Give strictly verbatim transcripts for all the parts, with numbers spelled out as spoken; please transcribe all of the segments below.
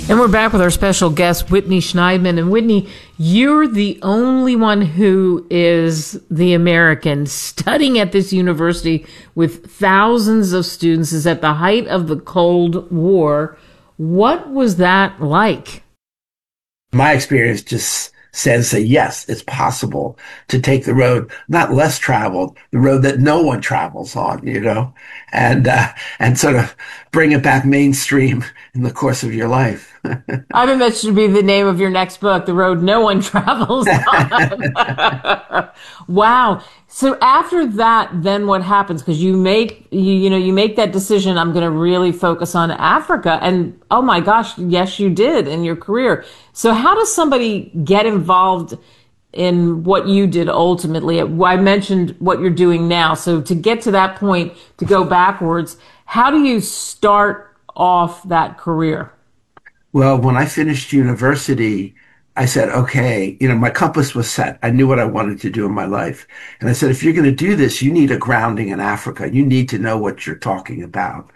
And we're back with our special guest, Whitney Schneidman. And Whitney, you're the only one who is the American studying at this university with thousands of students. Is at the height of the Cold War. What was that like? My experience just says that yes, it's possible to take the road, not less traveled, the road that no one travels on, you know, and uh, and sort of bring it back mainstream in the course of your life. I think that should be the name of your next book, The Road No One Travels On. Wow. So after that, then what happens? Because you make, you, you know, you make that decision, I'm going to really focus on Africa. And oh my gosh, yes, you did in your career. So how does somebody get involved in what you did ultimately? I mentioned what you're doing now. So to get to that point, to go backwards, how do you start off that career? Well, when I finished university, I said, okay, you know, my compass was set. I knew what I wanted to do in my life. And I said, if you're going to do this, you need a grounding in Africa. You need to know what you're talking about.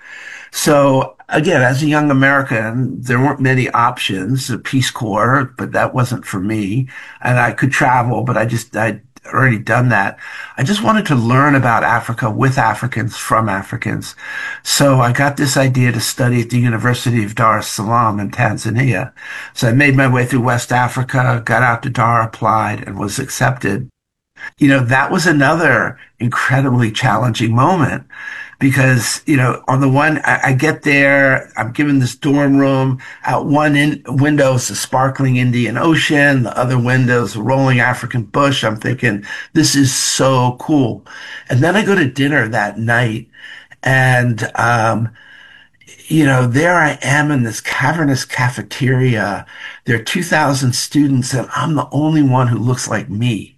So again, as a young American, there weren't many options, the Peace Corps, but that wasn't for me. And I could travel, but I just, I'd already done that. I just wanted to learn about Africa with Africans, from Africans. So I got this idea to study at the University of Dar es Salaam in Tanzania. So I made my way through West Africa, got out to Dar, applied, and was accepted. You know, that was another incredibly challenging moment because, you know, on the one, I, I get there, I'm given this dorm room. Out one in, window is the sparkling Indian Ocean. The other window is a rolling African bush. I'm thinking, this is so cool. And then I go to dinner that night and, um, you know, there I am in this cavernous cafeteria. There are two thousand students and I'm the only one who looks like me.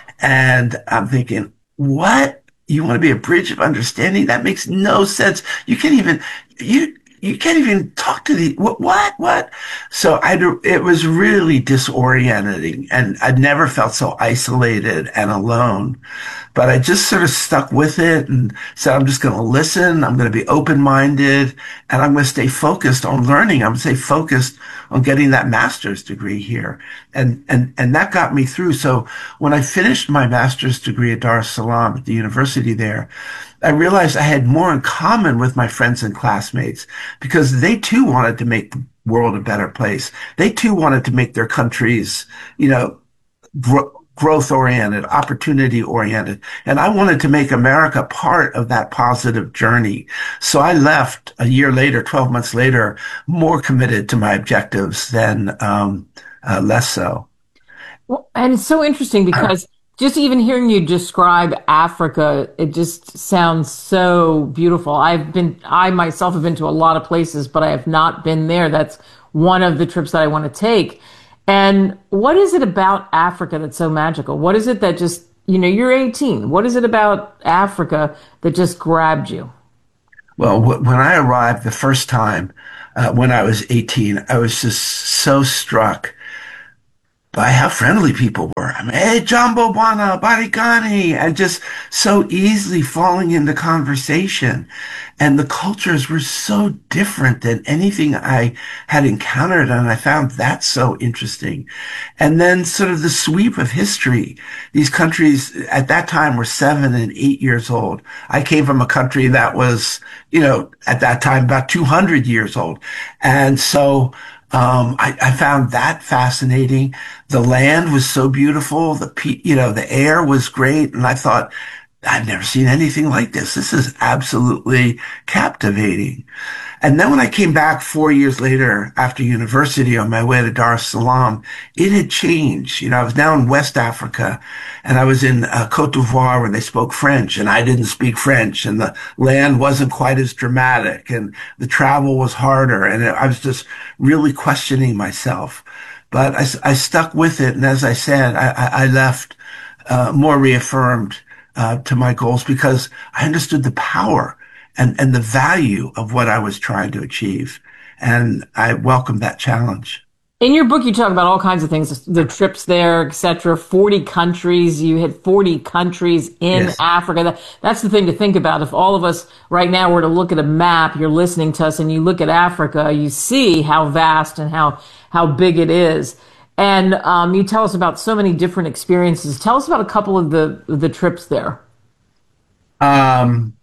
And I'm thinking, what? You want to be a bridge of understanding? That makes no sense. You can't even, you, you can't even talk to the, what, what, what? So I, it was really disorienting and I'd never felt so isolated and alone. But I just sort of stuck with it and said, I'm just going to listen. I'm going to be open-minded and I'm going to stay focused on learning. I'm going to stay focused on getting that master's degree here. And, and, and that got me through. So when I finished my master's degree at Dar es Salaam at the university there, I realized I had more in common with my friends and classmates because they too wanted to make the world a better place. They too wanted to make their countries, you know, grow, growth-oriented, opportunity-oriented. And I wanted to make America part of that positive journey. So I left a year later, twelve months later, more committed to my objectives than um, uh, less so. Well, and it's so interesting because just even hearing you describe Africa, it just sounds so beautiful. I've been, I myself have been to a lot of places, but I have not been there. That's one of the trips that I want to take. And what is it about Africa that's so magical? What is it that just, you know, you're eighteen. What is it about Africa that just grabbed you? Well, w- when I arrived the first time, uh, when I was eighteen, I was just so struck by how friendly people were. I mean, hey, Jambo Bwana, Barikani, and just so easily falling into conversation. And the cultures were so different than anything I had encountered. And I found that so interesting. And then sort of the sweep of history. These countries at that time were seven and eight years old. I came from a country that was, you know, at that time about two hundred years old. And so Um, I, I found that fascinating. The land was so beautiful. The, pe- you know, the air was great. And I thought, I've never seen anything like this. This is absolutely captivating. And then when I came back four years later after university on my way to Dar es Salaam, it had changed. You know, I was now in West Africa and I was in uh, Cote d'Ivoire where they spoke French and I didn't speak French and the land wasn't quite as dramatic and the travel was harder. And I was just really questioning myself, but I, I stuck with it. And as I said, I, I left uh, more reaffirmed uh, to my goals because I understood the power and, and the value of what I was trying to achieve. And I welcomed that challenge. In your book, you talk about all kinds of things, the trips there, et cetera, forty countries. You hit forty countries in yes. Africa. That, that's the thing to think about. If all of us right now were to look at a map, you're listening to us, and you look at Africa, you see how vast and how, how big it is. And um, you tell us about so many different experiences. Tell us about a couple of the, the trips there. Um,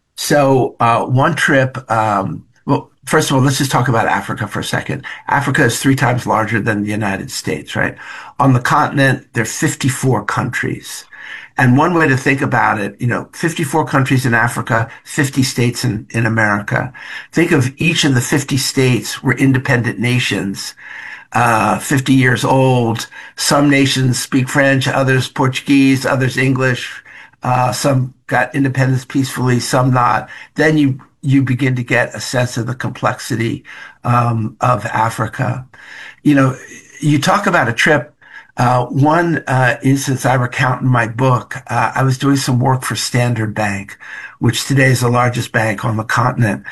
so uh, one trip, um, well, first of all, let's just talk about Africa for a second. Africa is three times larger than the United States, right? On the continent, there are fifty-four countries. And one way to think about it, you know, fifty-four countries in Africa, fifty states in, in America. Think of each of the fifty states were independent nations, uh, fifty years old. Some nations speak French, others Portuguese, others English. Uh, some got independence peacefully, some not. Then you you begin to get a sense of the complexity um, of Africa. You know, you talk about a trip. Uh, one uh, instance I recount in my book, uh, I was doing some work for Standard Bank, which today is the largest bank on the continent.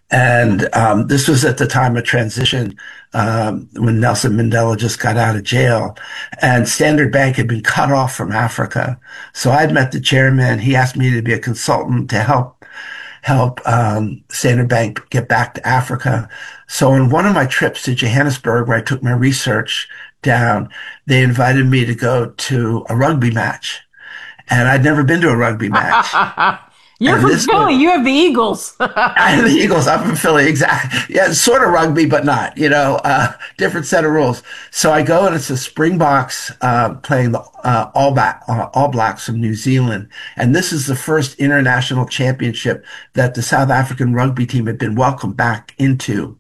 And um, this was at the time of transition um, when Nelson Mandela just got out of jail. And Standard Bank had been cut off from Africa. So I'd met the chairman. He asked me to be a consultant to help help um, Standard Bank get back to Africa. So on one of my trips to Johannesburg, where I took my research down, they invited me to go to a rugby match. And I'd never been to a rugby match. You're and from Philly. Was, you have the Eagles. I have the Eagles. I'm from Philly. Exactly. Yeah, it's sort of rugby, but not, you know, uh, different set of rules. So I go and it's the Springboks, uh, playing the, uh, All, Black, uh, All Blacks from New Zealand. And this is the first international championship that the South African rugby team had been welcomed back into.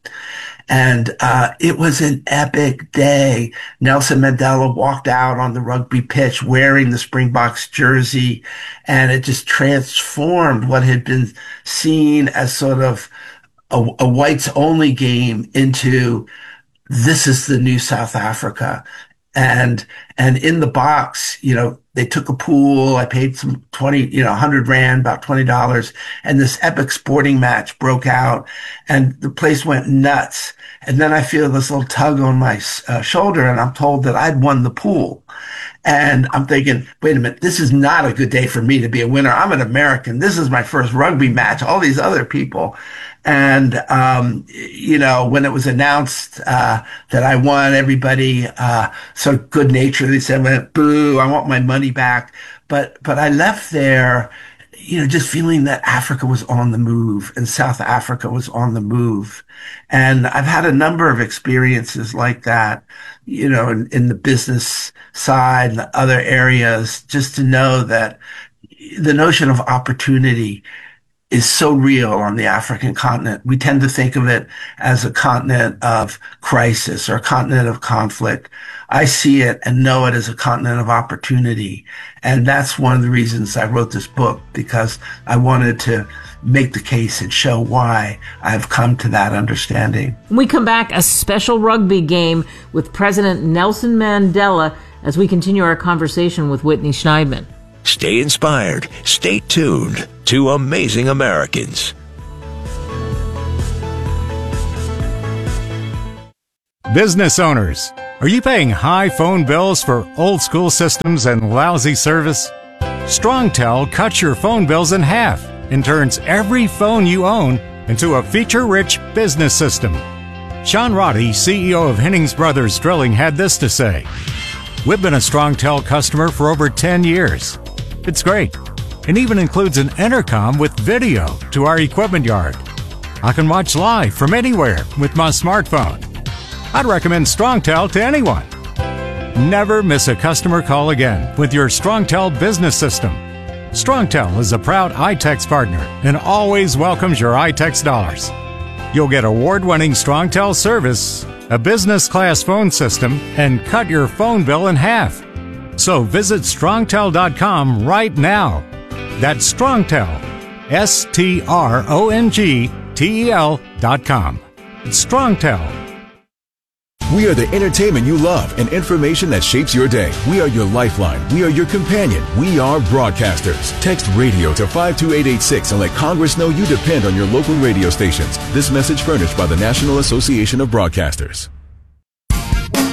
And uh it was an epic day. Nelson Mandela walked out on the rugby pitch wearing the Springboks jersey, and it just transformed what had been seen as sort of a, a whites only game into this is the new South Africa. And, and in the box, you know, they took a pool. I paid some twenty, you know, a hundred rand, about twenty dollars. And this epic sporting match broke out and the place went nuts. And then I feel this little tug on my uh, shoulder and I'm told that I'd won the pool. And I'm thinking, wait a minute, this is not a good day for me to be a winner. I'm an American. This is my first rugby match. All these other people. And, um, you know, when it was announced, uh, that I won, everybody, uh, so good naturedly said, boo, I want my money back. But, but I left there, you know, just feeling that Africa was on the move and South Africa was on the move. And I've had a number of experiences like that, you know, in, in the business side and other areas, just to know that the notion of opportunity is so real on the African continent. We tend to think of it as a continent of crisis or a continent of conflict. I see it and know it as a continent of opportunity. And that's one of the reasons I wrote this book, because I wanted to make the case and show why I've come to that understanding. When we come back, a special rugby game with President Nelson Mandela as we continue our conversation with Whitney Schneidman. Stay inspired. Stay tuned to Amazing Americans. Business owners, are you paying high phone bills for old school systems and lousy service? StrongTel cuts your phone bills in half and turns every phone you own into a feature-rich business system. Sean Roddy, C E O of Hennings Brothers Drilling, had this to say: "We've been a StrongTel customer for over ten years. It's great. It even includes an intercom with video to our equipment yard. I can watch live from anywhere with my smartphone. I'd recommend StrongTel to anyone. Never miss a customer call again with your StrongTel business system. StrongTel is a proud iTex partner and always welcomes your iTex dollars. You'll get award-winning StrongTel service, a business-class phone system, and cut your phone bill in half. So visit strongtel dot com right now. That's StrongTel, S T R O N G T E L dot com. StrongTel. We are the entertainment you love and information that shapes your day. We are your lifeline. We are your companion. We are broadcasters. Text radio to five two eight eight six and let Congress know you depend on your local radio stations. This message furnished by the National Association of Broadcasters.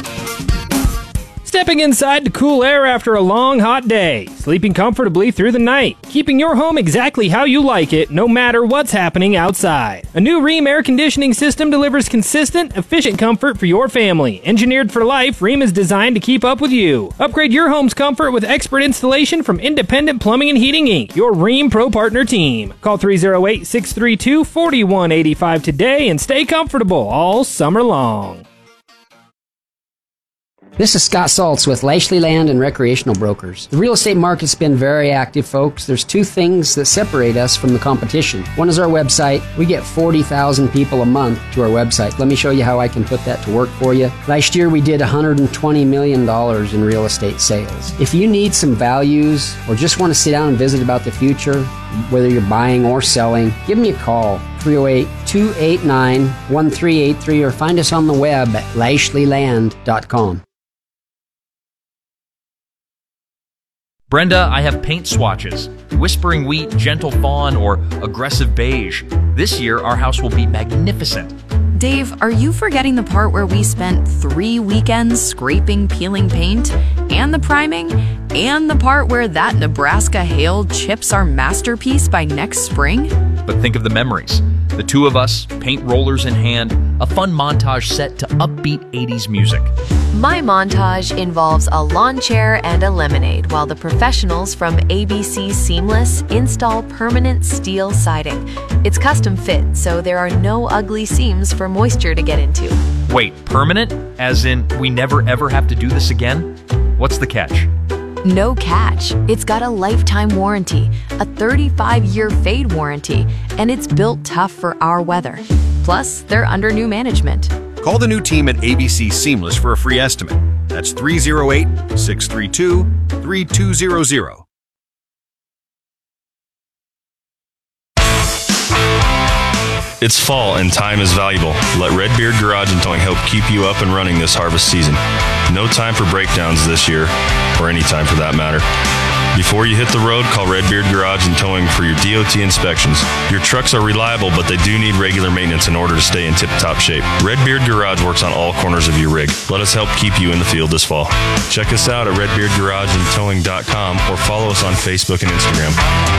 Stepping inside to cool air after a long, hot day. Sleeping comfortably through the night. Keeping your home exactly how you like it, no matter what's happening outside. A new Rheem air conditioning system delivers consistent, efficient comfort for your family. Engineered for life, Rheem is designed to keep up with you. Upgrade your home's comfort with expert installation from Independent Plumbing and Heating Incorporated, your Rheem Pro Partner team. Call three oh eight, six three two, four one eight five today and stay comfortable all summer long. This is Scott Saltz with Lashley Land and Recreational Brokers. The real estate market's been very active, folks. There's two things that separate us from the competition. One is our website. We get forty thousand people a month to our website. Let me show you how I can put that to work for you. Last year, we did one hundred twenty million dollars in real estate sales. If you need some values or just want to sit down and visit about the future, whether you're buying or selling, give me a call. three oh eight, two eight nine, one three eight three or find us on the web at lashley land dot com. Brenda, I have paint swatches. Whispering Wheat, Gentle Fawn, or Aggressive Beige. This year, our house will be magnificent. Dave, are you forgetting the part where we spent three weekends scraping, peeling paint, and the priming, and the part where that Nebraska hail chips our masterpiece by next spring? But think of the memories. The two of us, paint rollers in hand, a fun montage set to upbeat eighties music. My montage involves a lawn chair and a lemonade while the professionals from A B C Seamless install permanent steel siding. It's custom fit, so there are no ugly seams for moisture to get into. Wait, permanent? As in, we never ever have to do this again? What's the catch? No catch. It's got a lifetime warranty, a thirty-five year fade warranty, and it's built tough for our weather. Plus, they're under new management. Call the new team at A B C Seamless for a free estimate. That's three oh eight, six three two, three two zero zero. It's fall and time is valuable. Let Redbeard Garage and Towing help keep you up and running this harvest season. No time for breakdowns this year, or any time for that matter. Before you hit the road, call Redbeard Garage and Towing for your D O T inspections. Your trucks are reliable, but they do need regular maintenance in order to stay in tip-top shape. Redbeard Garage works on all corners of your rig. Let us help keep you in the field this fall. Check us out at red beard garage and towing dot com or follow us on Facebook and Instagram.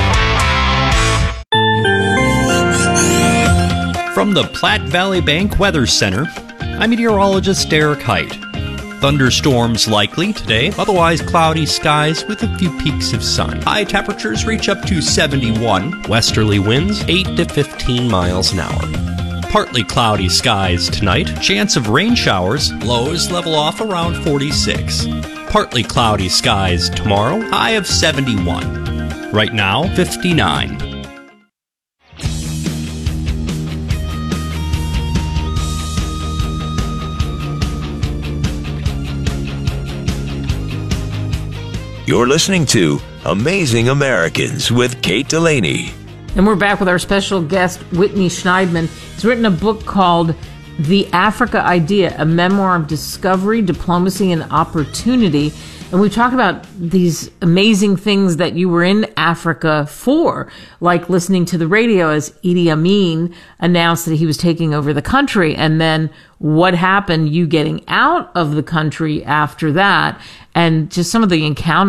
From the Platte Valley Bank Weather Center, I'm meteorologist Derek Height. Thunderstorms likely today, otherwise cloudy skies with a few peaks of sun. High temperatures reach up to seventy-one, westerly winds eight to fifteen miles an hour. Partly cloudy skies tonight, chance of rain showers, lows level off around forty-six. Partly cloudy skies tomorrow, high of seventy-one. Right now, fifty-nine. You're listening to Amazing Americans with Kate Delaney. And we're back with our special guest, Whitney Schneidman. He's written a book called The Africa Idea, a memoir of discovery, diplomacy, and opportunity. And we talked about these amazing things that you were in Africa for, like listening to the radio as Idi Amin announced that he was taking over the country, and then what happened, you getting out of the country after that, and just some of the encounters